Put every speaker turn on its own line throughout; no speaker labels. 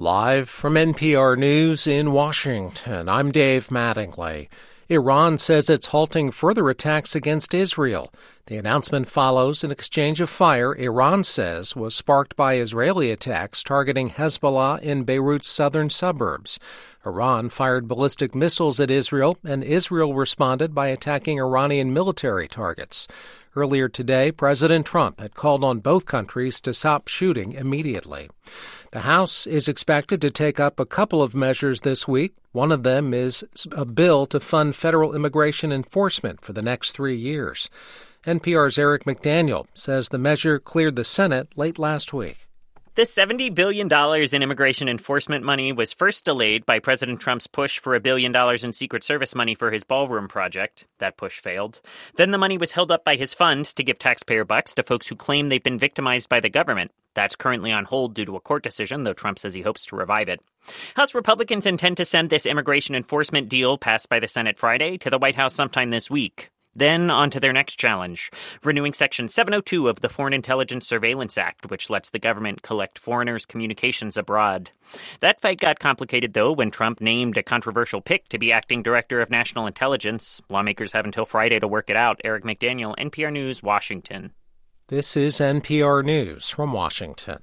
Live from NPR News in Washington, I'm Dave Mattingly. Iran says it's halting further attacks against Israel. The announcement follows an exchange of fire Iran says was sparked by Israeli attacks targeting Hezbollah in Beirut's southern suburbs. Iran fired ballistic missiles at Israel, and Israel responded by attacking Iranian military targets. Earlier today, President Trump had called on both countries to stop shooting immediately. The House is expected to take up a couple of measures this week. One of them is a bill to fund federal immigration enforcement for the next 3 years. NPR's Eric McDaniel says the measure cleared the Senate late last week.
The $70 billion in immigration enforcement money was first delayed by President Trump's push for $1 billion in Secret Service money for his ballroom project. That push failed. Then the money was held up by his fund to give taxpayer bucks to folks who claim they've been victimized by the government. That's currently on hold due to a court decision, though Trump says he hopes to revive it. House Republicans intend to send this immigration enforcement deal passed by the Senate Friday to the White House sometime this week. Then on to their next challenge, renewing Section 702 of the Foreign Intelligence Surveillance Act, which lets the government collect foreigners' communications abroad. That fight got complicated, though, when Trump named a controversial pick to be acting director of national intelligence. Lawmakers have until Friday to work it out. Eric McDaniel, NPR News, Washington.
This is NPR News from Washington.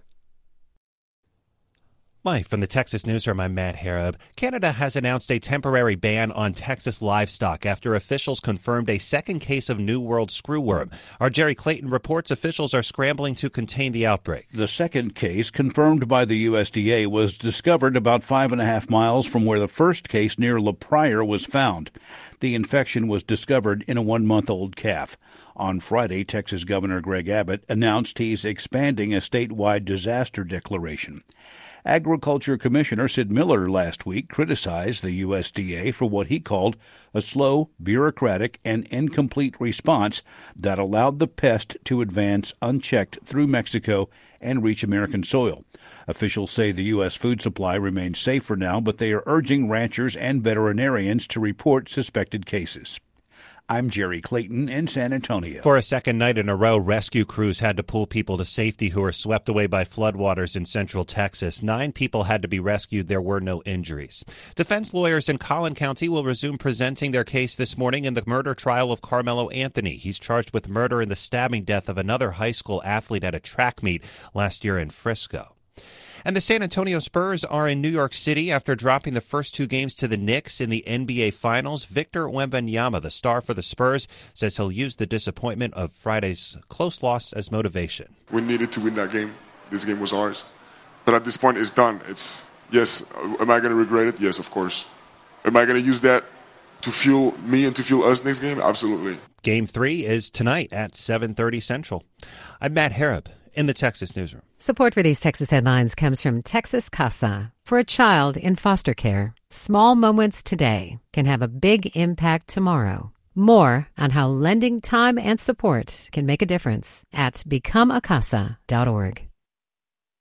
Live from the Texas Newsroom, I'm Matt Harab. Canada has announced a temporary ban on Texas livestock after officials confirmed a second case of New World screwworm. Our Jerry Clayton reports officials are scrambling to contain the outbreak.
The second case, confirmed by the USDA, was discovered about 5.5 miles from where the first case near La Pryor was found. The infection was discovered in a 1-month-old calf. On Friday, Texas Governor Greg Abbott announced he's expanding a statewide disaster declaration. Agriculture Commissioner Sid Miller last week criticized the USDA for what he called a slow, bureaucratic, and incomplete response that allowed the pest to advance unchecked through Mexico and reach American soil. Officials say the U.S. food supply remains safe for now, but they are urging ranchers and veterinarians to report suspected cases. I'm Jerry Clayton in San Antonio.
For a second night in a row, rescue crews had to pull people to safety who were swept away by floodwaters in central Texas. 9 people had to be rescued. There were no injuries. Defense lawyers in Collin County will resume presenting their case this morning in the murder trial of Carmelo Anthony. He's charged with murder in the stabbing death of another high school athlete at a track meet last year in Frisco. And the San Antonio Spurs are in New York City after dropping the first 2 games to the Knicks in the NBA Finals. Victor Wembanyama, the star for the Spurs, says he'll use the disappointment of Friday's close loss as motivation.
We needed to win that game. This game was ours. But at this point, it's done. Yes, am I going to regret it? Yes, of course. Am I going to use that to fuel me and to fuel us next game? Absolutely.
Game 3 is tonight at 7:30 Central. I'm Matt Harab in the Texas Newsroom.
Support for these Texas headlines comes from Texas Casa. For a child in foster care, small moments today can have a big impact tomorrow. More on how lending time and support can make a difference at becomeacasa.org.